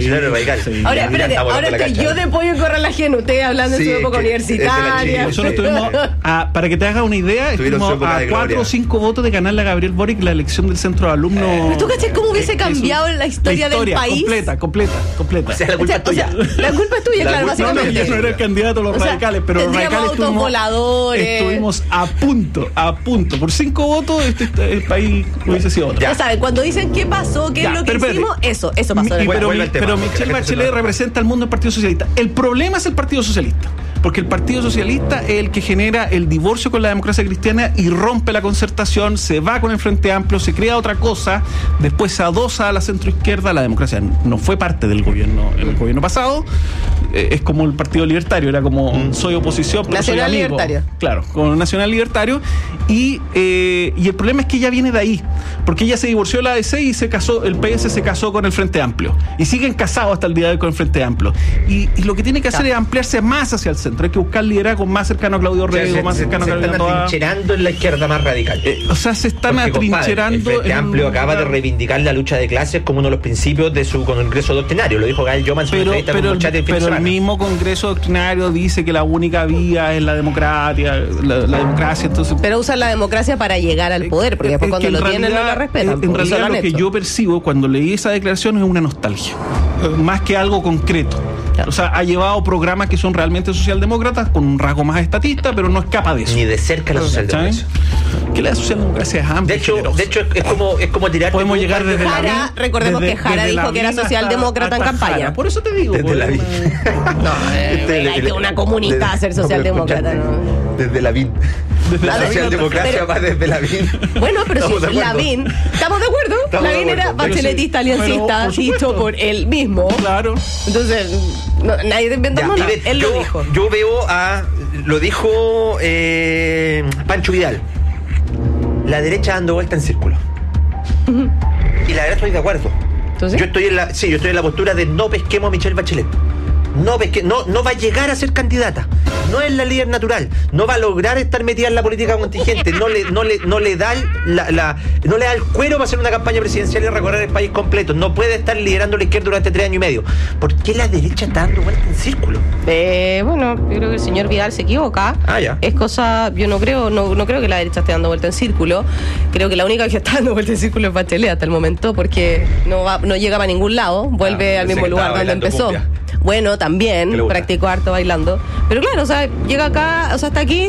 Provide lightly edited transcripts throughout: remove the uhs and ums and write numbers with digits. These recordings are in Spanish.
Claro, radical. Sí. Ahora, espérate, ahora estoy yo de pollo en corral ajeno, ustedes hablando en su época universitaria. Nosotros estuvimos, para que te hagas una idea, estuvimos a 4 o 5 votos de ganarle a Gabriel Boric la elección del centro de alumnos. ¿Pero tú cachai cómo hubiese cambiado la historia del país? Completa. O sea, la culpa es tuya. La culpa es tuya, claro, básicamente. Yo no era el candidato a los radicales, pero los radicales estuvimos a punto. Por 5 votos, el país hubiese sido otro. Ya saben, cuando dicen qué pasó, qué es lo que hicimos, eso pasó. Pero Michelle Bachelet representa al mundo del Partido Socialista. El problema es el Partido Socialista. Porque el Partido Socialista es el que genera el divorcio con la democracia cristiana y rompe la concertación, se va con el Frente Amplio, se crea otra cosa, después se adosa a la centroizquierda. La democracia no fue parte del gobierno en el gobierno pasado. Es como el Partido Libertario, era como soy oposición, pero Nacional soy amigo. Libertario. Claro, como Nacional Libertario. Y el problema es que ella viene de ahí, porque ella se divorció de la ADC y se casó, el PS se casó con el Frente Amplio. Y siguen casados hasta el día de hoy con el Frente Amplio. Y lo que tiene que hacer es ampliarse más hacia el centro. Hay que buscar liderazgo más cercano a Claudio Rego, más cercano a Claudio Noboa. Se están atrincherando en la izquierda más radical. Se están atrincherando. El Frente Amplio acaba de reivindicar la lucha de clases como uno de los principios de su congreso doctrinario. Lo dijo Gael Yoman en su entrevista con Muchat el fin de semana. El mismo congreso doctrinario dice que la única vía es la democracia, entonces. Pero usan la democracia para llegar al poder, porque después cuando lo tienen no la respetan. En realidad lo que yo percibo cuando leí esa declaración es una nostalgia, más que algo concreto. O sea, ha llevado programas que son realmente socialdemócratas con un rasgo más estatista, pero no escapa de eso. Ni de cerca la socialdemocracia. Que la socialdemocracia es amplia. De hecho es como tirar. Podemos llegar desde Jara, recordemos que Jara dijo que era socialdemócrata en campaña. Jara. Por eso te digo. Desde la hay que una comunista a ser socialdemócrata. Desde la VIN. La socialdemocracia va desde Lavín. Bueno, pero si Lavín, ¿estamos de acuerdo? Lavín era bacheletista, aliancista, dicho por él mismo. Claro. Entonces, nadie te inventó nada. Él lo dijo. Yo veo lo dijo Pancho Vidal. La derecha dando vuelta en círculo. Y la verdad estoy de acuerdo. ¿Entonces? Yo estoy en la postura de no pesquemos a Michelle Bachelet. No va a llegar a ser candidata. No es la líder natural. No va a lograr estar metida en la política contingente. No le da el cuero para hacer una campaña presidencial y recorrer el país completo. No puede estar liderando la izquierda durante 3 años y medio. ¿Por qué la derecha está dando vuelta en círculo? Bueno, yo creo que el señor Vidal se equivoca. Ya. Es cosa, yo no creo que la derecha esté dando vuelta en círculo. Creo que la única que está dando vuelta en círculo es Bachelet hasta el momento, porque no llega para ningún lado. Vuelve al mismo lugar donde empezó. Cumbia. Bueno, también practicó harto bailando. Pero claro, o sea, llega acá, o sea, hasta aquí,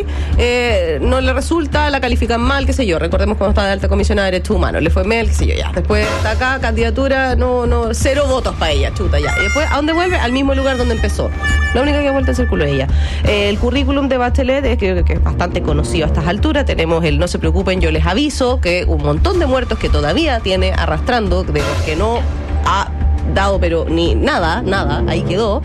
no le resulta, la califican mal, qué sé yo. Recordemos cuando estaba de alta comisionada de derechos humanos, le fue mal, qué sé yo, ya. Después está acá, candidatura, 0 votos para ella, chuta, ya. Y después, ¿a dónde vuelve? Al mismo lugar donde empezó. La única que ha vuelto en círculo es ella. El currículum de Bachelet es que es bastante conocido a estas alturas. Tenemos el no se preocupen, yo les aviso, que un montón de muertos que todavía tiene arrastrando, de los que no ha dado, pero ni nada, ahí quedó.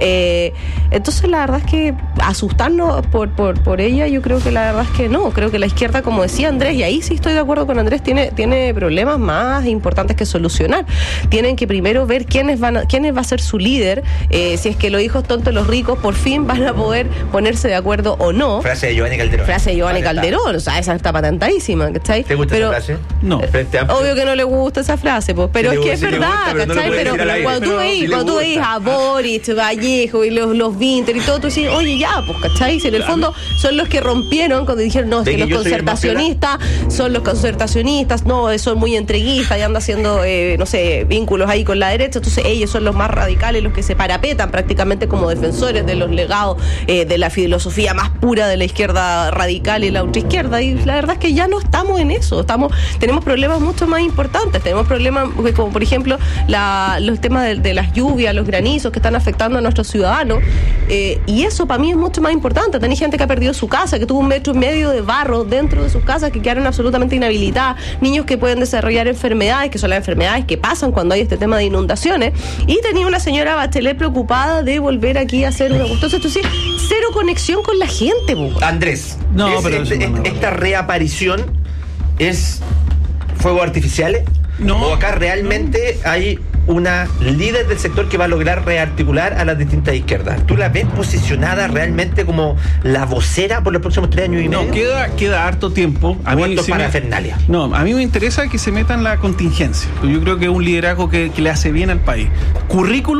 Entonces la verdad es que asustarnos por ella, yo creo que la verdad es que no. Creo que la izquierda, como decía Andrés, y ahí sí estoy de acuerdo con Andrés, tiene problemas más importantes que solucionar. Tienen que primero ver quién va a ser su líder, si es que los hijos tontos, los ricos, por fin van a poder ponerse de acuerdo o no. Frase de Giovanni Calderón. O sea, esa está patentadísima, ¿cachai? ¿Te gusta esa frase? No. Obvio que no le gusta esa frase, pues, pero es que es verdad, ¿cachai? Pero cuando tú veis a Boris, Vallejo y los Vinter y todo, tú dices, oye, ya, pues, ¿cachai? Si en el fondo son los que rompieron cuando dijeron, no, es que los concertacionistas son los concertacionistas, no, son muy entreguistas y andan haciendo, vínculos ahí con la derecha. Entonces ellos son los más radicales, los que se parapetan prácticamente como defensores de los legados de la filosofía más pura de la izquierda radical y la ultraizquierda. Y la verdad es que ya no estamos en eso. Tenemos problemas mucho más importantes. Tenemos problemas como, por ejemplo, los temas de las lluvias, los granizos que están afectando a nuestros ciudadanos, y eso para mí es mucho más importante. Tenéis gente que ha perdido su casa, que tuvo 1,5 metros de barro dentro de sus casas, que quedaron absolutamente inhabilitadas, niños que pueden desarrollar enfermedades, que son las enfermedades que pasan cuando hay este tema de inundaciones, y tenía una señora Bachelet preocupada de volver aquí a hacer una cuestión. Entonces, cero conexión con la gente, Andrés, pero esta reaparición es fuegos artificiales. No. ¿O acá realmente hay una líder del sector que va a lograr rearticular a las distintas izquierdas? ¿Tú la ves posicionada realmente como la vocera por los próximos 3 años y medio? No, queda harto tiempo. A mí a mí me interesa que se meta en la contingencia. Yo creo que es un liderazgo que le hace bien al país. Currículum